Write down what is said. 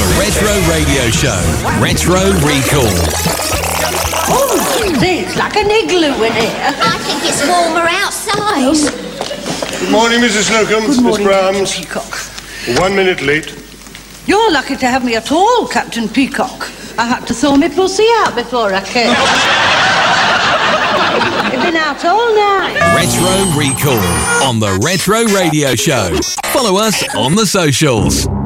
The Retro Radio Show. Retro Recall. Oh, it's like an igloo in here. I think it's warmer outside. Good morning, Mrs. Slocum. Good morning, Miss Brahms. Peacock. 1 minute late. You're lucky to have me at all, Captain Peacock. I had to thaw my pussy out before I came. You've been out all night. Retro Recall on The Retro Radio Show. Follow us on the socials.